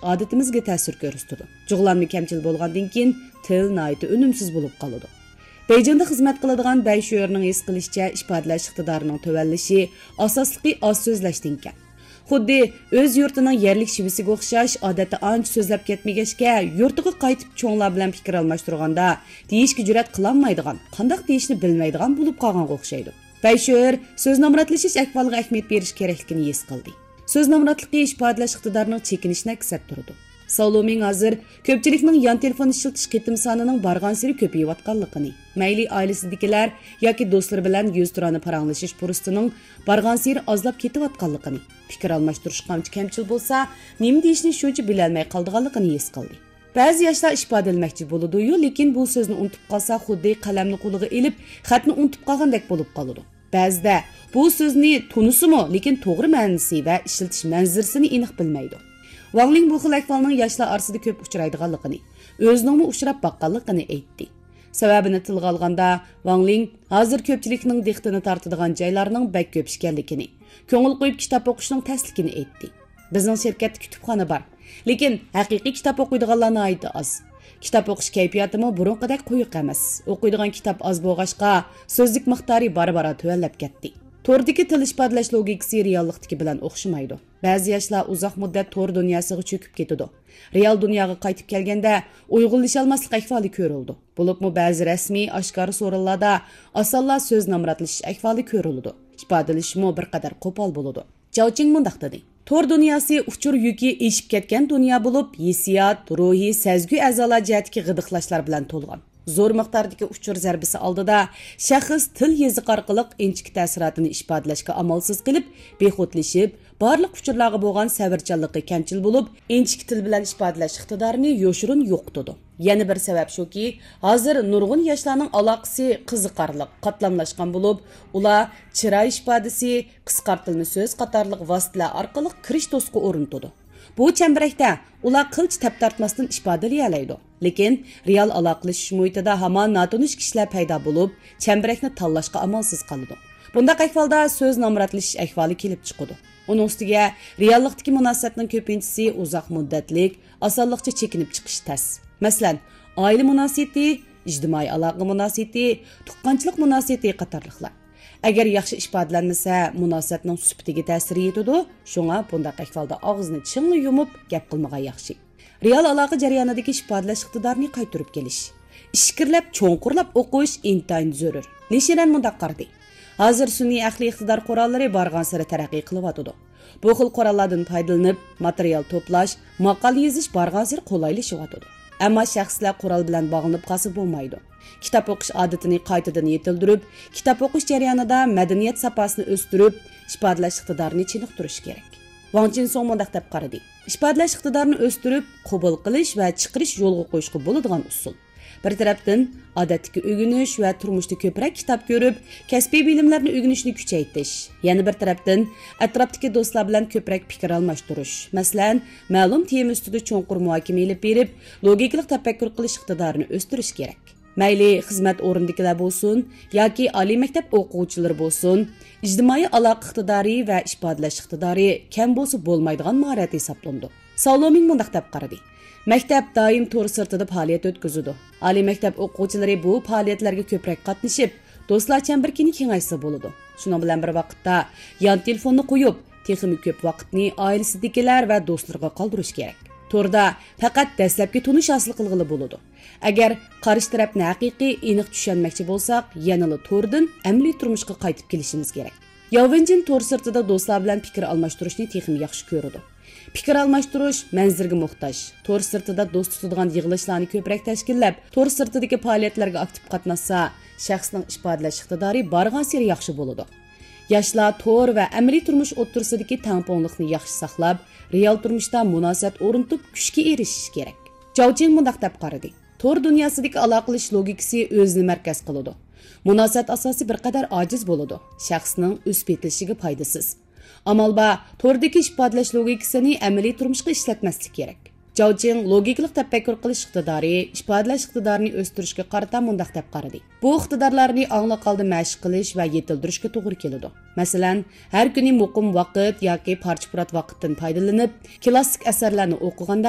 odatimizga ta'sir ko'rsatadi. Jug'lanma kamchil bo'lgandan keyin til nihoyat unumsiz bo'lib qoladi. Beyjingda xizmat qiladigan Bayşuerning his qilishicha ifodalash iqtidorining tuvanlishi asosligi oz so'zlashdan ekan. Xuddi o'z yurtining yerlik shivisiga o'xshash odatda ancha so'zlab ketmagachga yurtiga qaytib cho'nglar bilan fikr almashtirganda deyishga jur'at qilolmaydigan, qanday deyishni bilmaydigan bo'lib qolganga o'xshaydi. Bayşuer so'z nomratlashish ahvoliga ahamiyat berish kerakligini his qildi. So'z nomratligi ifodalash iqtidorining chekinishini aksab turdi. Saloming hozir ko'pchilikning yon telefon ishlatish qitim sonining barg'ansiri ko'payayotganligini, mayli oilasidagilar yoki do'stlar bilan yuz turani paranglashish fursatining barg'ansiri ozlab ketayotganligini, fikr almashtirish qancha kamchil bo'lsa, nima deyishni shuncha bilolmay qolganligini his qildi. Ba'zi yoshlar ifodalamoqchi bo'ladi-yu, lekin bu so'zni unutib qolsa, xuddi qalamni qo'liga ilib, xatni unutib qolgandek bo'lib qoladi. Ba'zida bu so'zni tunisimi, lekin to'g'ri ma'nosi va ishlatish manzirisini aniq bilmaydi. Wang Ling bu xil ahvolning yoshlar orasida ko'p uchraydiganligini, o'zining uchrab baqqanligini aytdi. Sababini tilga olganda, Wang Ling hozir ko'pchilikning diqqatini tortadigan joylarning bak ko'p ekanligini, ko'ngil qo'yib kitob o'qishning tasligini aytdi. Bizning shirkatda kutubxona bor, lekin haqiqiy kitob o'qiydiganlar nihoyat oz. Kitob o'qish kayfiyatimi burunqidek quyuq emas. O'qiydigan kitob oz bo'lg'achqa, so'zlik miqdori bora-bora tuvanlab ketdi. Tordagi til ifodalash logikasi reallikdagi bilan o'xshamaydi. Ba'zi yoshlar uzoq muddat tor dunyosiga cho'kib ketadi. Real dunyoga qaytib kelganda uyg'unlasha olmaslik ahvoli ko'rildi. Bo'libmi ba'zi rasmiy oshkor so'rinlarda osonlar so'z nomratlash ahvoli ko'rildi. Ifodalashmi bir qadar qo'pol bo'ladi. Chauching mundaq dedi. Tor dunyosi uchur yuki eshib ketgan dunyo bo'lib, hissiyot, ruhiy, sezgi a'zolar jihatdagi g'idiqlashlar bilan to'lgan. Zo'r miqdordagi uchur zarbisi oldida shaxs til yeziq orqali inchik ta'sirotini ifodalashga amalsiz qilib, bexudlashib, barliq uchurlarga bo'lgan sabrchanligi kamchil bo'lib, inchik til bilan ifodalash iqtidorini yo'shirin yo'qotdi. Yana bir sabab shuki, hozir nurg'un yoshlarning aloqasi qiziqarli, qatlamlashgan bo'lib, ular chiroy ifodasi, qisqartirilgan so'z qatorliq vositalar orqali kirish to'siqi o'rnatadi. Bu chambarakda ular qilch tap tortmasdan ifodalay oladi. Lekin real aloqalashish muhitida hamon notanish kishilar paydo bo'lib, chambarakni tanlashga amalsiz qoladi. Bunda ahvolda so'z nomratlashish ahvoli kelib chiqadi. Uning ustiga reallikdagi munosabatning ko'pinchisi uzoq muddatlik, osonlikcha chekinib chiqish tas. Masalan, oila munosabati, ijtimoiy aloqa munosabati, tuqqanchilik munosabati qatorliqlar. Agar yaxshi ifodalanmasa, munosabatning sifatiga ta'sir etadi. Shunga bundaq ahvolda og'izni chingli yumib, gap qilmagan yaxshi. Real aloqa jarayonidagi ifodalash iqtidorini qaytarib kelish, ishkirlab, cho'nqurlab o'qish intayin zarur. Lishiran mundaq qardi. Hozir sun'iy aqliy iqtidor qurollari bargan sari taraqqiy qilyotdi. Bu xil qurollardan foydalanib, material to'plash, maqola yozish bargan sari qulaylashayotdi. Ammo shaxslar qurol bilan bog'lanib qolsa bo'lmaydi. Kitob o'qish odatini qaytadan yetildirib, kitob o'qish jarayonida madaniyat safosini o'stirib, ifodalash iqtidorini chiniqtirish kerak. Wang Jinsong mundaq deb qaradi. Ifodalash iqtidorini o'stirib, qabul qilish va chiqarish yo'lga qo'yishga bo'ladigan usul. Bir tarafdan odatdagi o'rganish va turmushda ko'proq kitob ko'rib, kasbiy bilimlarni o'rganishni kuchaytirish. Yana bir tarafdan atrofdagi do'stlar bilan ko'proq fikr almashtirish. Masalan, ma'lum tema ustida cho'nqur muhokama olib berib, logikalik tafakkur qilish iqtidorini o'stirish kerak. Mayli xizmat o'rindikilar bo'lsin yoki oliy maktab o'quvchilari bo'lsin, ijtimoiy aloqa iqtidori va ifodalash iqtidori kam bo'lsa bo'lmaydigan mahorat hisoblandi. Saloming mundaq deb qaradi. Maktab doim to'r sirtida faoliyat o'tkazadi. Oliy maktab o'quvchilari bu faoliyatlarga ko'proq qatnashib, do'stlar chambarkini kengaysa bo'ladi. Shuning bilan bir vaqtda yon telefonni qo'yib, texnik ko'p vaqtni oilasidagilar va do'stlarga qoldirish kerak. To'rda faqat dastlabki tunish hosil qilg'ili bo'ladi. Agar qarshi tarafni haqiqiy aniq tushunmoqchi bo'lsak, yanada to'rdan amaliy turmushga qaytib kelishimiz kerak. Yovunjin to'r sirtida do'stlar bilan fikr almashtirishni texnik yaxshi ko'radi. Fikr almashtirish manzilga muhtoj. To'r sirtida do'st tutadigan yig'ilishlarni ko'proq tashkillab, to'r sirtidagi faoliyatlarga aktiv qatnashsa, shaxsning ifodalash iqtidori bargan sari yaxshi bo'ladi. Yoshlar to'r va amaliy turmush o'rtasidagi tangpongliqni yaxshi saqlab, real turmushda munosabat o'rnatib kuchga erishish kerak. Chauching mundaq deb qaradi. To'r dunyosidagi aloqalash logikasi o'zini markaz qiladi. Munosabat asosi bir qadar ojiz bo'ladi. Shaxsning o'sib ketishiga foydasiz. Amalba to'rdagi ifodalash logikasini amaliy turmushga ishlatmaslik kerak. Chauching logikalik tafakkur qilish iqtidori, ifodalash iqtidorini o'stirishga qarata mundaq deb qaradi. Bu iqtidorlarni ongli qalda mashq qilish va yetildirishga to'g'ri keladi. Masalan, har kuni muqim vaqt yoki parcha-purat vaqtdan foydalanib, klassik asarlarni o'qiganda